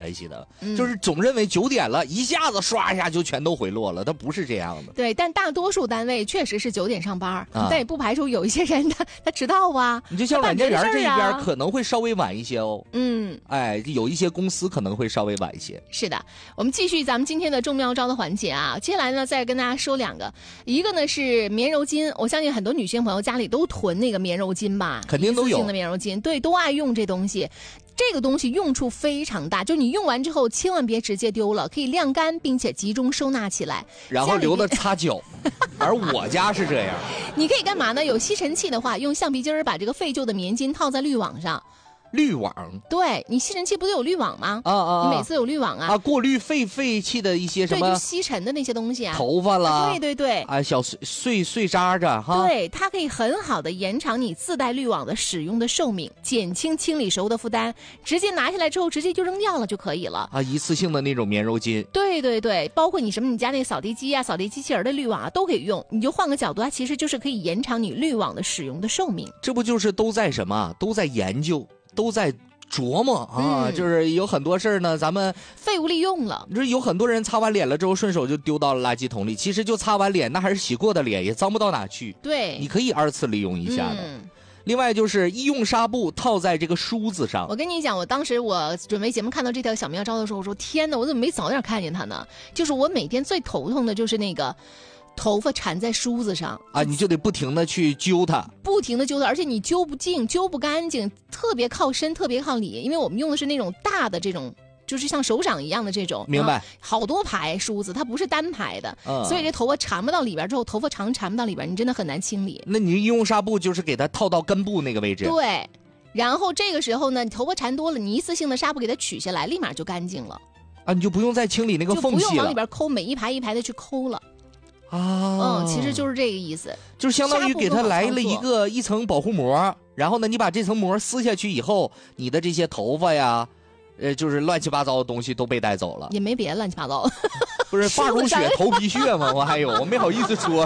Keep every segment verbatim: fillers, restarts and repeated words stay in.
关系的，嗯、就是总认为九点了，一下子刷一下就全都回落了，它不是这样的。 对，但大多数单位确实是九点上班，啊、但也不排除有一些人他他迟到啊。 你就像软件园这一边可能会稍微晚一些哦。嗯，哎，有一些公司可能会稍微晚一些。 是的，我们继续咱们今天的中妙招的环节啊，接下来呢再跟大家说两个，一个呢是棉柔巾，我相信很多女性朋友家里都囤那个棉柔巾吧， 肯定都有。 一次性的棉柔巾，对，都爱用这东西。这个东西用处非常大，就你用完之后千万别直接丢了，可以晾干并且集中收纳起来， 然后留着擦脚。而我家是这样。 你可以干嘛呢？有吸尘器的话，用橡皮筋儿把这个废旧的棉巾套在滤网上。 滤网， 对，你吸尘器不都有滤网吗？ 啊啊！ 你每次有滤网啊？ 啊，过滤废废弃的一些什么？ 对，就吸尘的那些东西啊， 头发啦， 啊、对对对， 啊，小碎碎碎渣渣哈。 对，它可以很好的延长你自带滤网的使用的寿命，减轻清理食物的负担，直接拿下来之后直接就扔掉了就可以了。 啊，一次性的那种棉柔巾。 对对对，包括你什么，你家那扫地机啊、扫地机器人的滤网啊都可以用。你就换个角度，它其实就是可以延长你滤网的使用的寿命。 这不就是都在什么？都在研究，都在琢磨啊、嗯，就是有很多事儿呢，咱们废物利用了。 就是有很多人擦完脸了之后，顺手就丢到了垃圾桶里。其实就擦完脸，那还是洗过的脸，也脏不到哪去。 对， 你可以二次利用一下的。嗯、另外就是医用纱布套在这个梳子上。 我跟你讲，我当时我准备节目看到这条小妙招的时候，我说天哪，我怎么没早点看见它呢？就是我每天最头痛的就是那个。头发缠在梳子上啊，你就得不停的去揪它， 不停的揪它，而且你揪不净，揪不干净，特别靠身，特别靠里，因为我们用的是那种大的这种，就是像手掌一样的这种， 明白？ 好多排梳子，它不是单排的，嗯、所以这头发缠不到里边之后，头发长缠不到里边，你真的很难清理。 那你医用纱布就是给它套到根部那个位置， 对，然后这个时候呢，你头发缠多了，你一次性的纱布给它取下来，立马就干净了啊，你就不用再清理那个缝隙了， 就不用往里边抠，每一排一排的去抠了。 啊， 嗯，其实就是这个意思， 就是相当于给它来了一个一层保护膜，然后呢，你把这层膜撕下去以后，你的这些头发呀，呃，就是乱七八糟的东西都被带走了， 也没别的乱七八糟， 不是发如雪头皮屑吗？我还有，我没好意思说，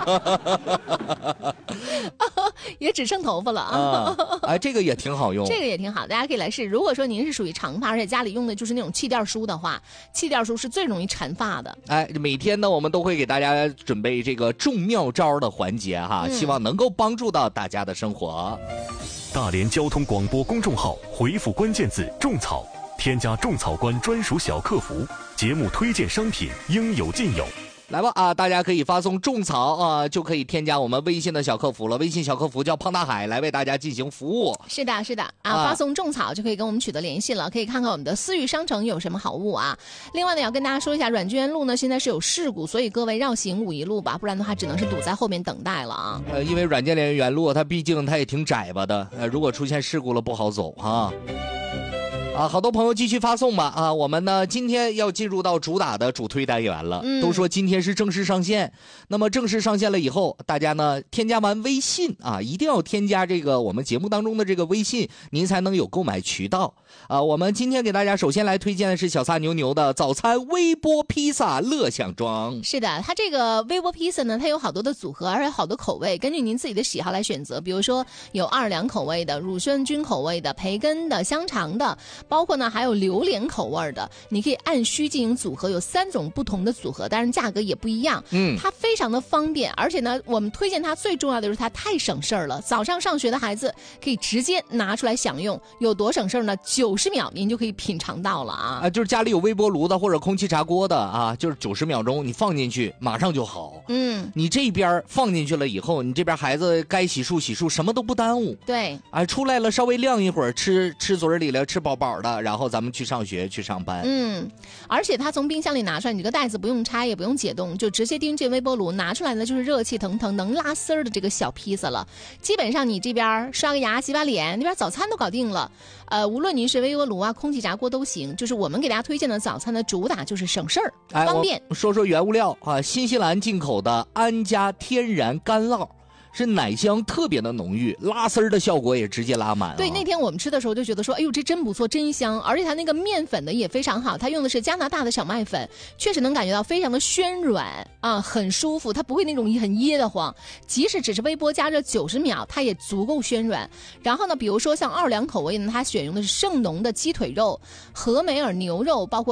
也只剩头发了啊！ 哎，这个也挺好用， 这个也挺好，大家可以来试。如果说您是属于长发，而且家里用的就是那种气垫梳的话，气垫梳是最容易缠发的。 哎，每天呢，我们都会给大家准备这个中妙招的环节哈，嗯、希望能够帮助到大家的生活。 大连交通广播公众号回复关键字种草，添加种草官专属小客服，节目推荐商品应有尽有。 来吧啊！大家可以发送种草啊，就可以添加我们微信的小客服了。微信小客服叫胖大海，来为大家进行服务。 是的，是的啊，啊发送种草就可以跟我们取得联系了。可以看看我们的思域商城有什么好物啊。另外呢，要跟大家说一下，阮居园路呢现在是有事故，所以各位绕行五一路吧，不然的话只能是堵在后面等待了啊。 呃，因为阮建联园路它毕竟它也挺窄吧的，呃，如果出现事故了不好走哈。啊，好多朋友继续发送吧啊！我们呢今天要进入到主打的主推单元了。嗯，都说今天是正式上线，那么正式上线了以后，大家呢添加完微信啊，一定要添加这个我们节目当中的这个微信，您才能有购买渠道啊。我们今天给大家首先来推荐的是小撒牛牛的早餐微波披萨乐享装。 是的，它这个微波披萨呢，它有好多的组合，而且好多口味，根据您自己的喜好来选择。比如说有奥尔良口味的、乳酸菌口味的、培根的、香肠的。包括呢还有榴莲口味的，你可以按需进行组合，有三种不同的组合，当然价格也不一样。嗯，它非常的方便，而且呢我们推荐它最重要的就是它太省事儿了。早上上学的孩子可以直接拿出来享用，有多省事儿呢？九十秒您就可以品尝到了啊！ 啊，就是家里有微波炉的或者空气炸锅的啊，就是九十秒钟你放进去马上就好。嗯，你这边放进去了以后，你这边孩子该洗漱洗漱，什么都不耽误。 对， 啊，出来了稍微晾一会儿，吃吃嘴里了，吃饱饱的，然后咱们去上学去上班。 嗯，而且它从冰箱里拿出来，你这个袋子不用拆也不用解冻，就直接丢进微波炉，拿出来呢就是热气腾腾能拉丝儿的这个小披萨了。基本上你这边刷个牙洗把脸，那边早餐都搞定了。呃，无论您是微波炉啊空气炸锅都行，就是我们给大家推荐的早餐的主打就是省事儿、哎、方便。 说说原物料啊，新西兰进口的安佳天然干酪，是奶香特别的浓郁，拉丝儿的效果也直接拉满、啊。 对，那天我们吃的时候就觉得说，哎呦，这真不错，真香，而且它那个面粉呢也非常好，它用的是加拿大的小麦粉，确实能感觉到非常的暄软啊，很舒服，它不会那种很噎得慌，即使只是微波加热九十秒，它也足够暄软。然后呢，比如说像奥尔良口味呢，它选用的是圣浓的鸡腿肉、和美尔牛肉，包括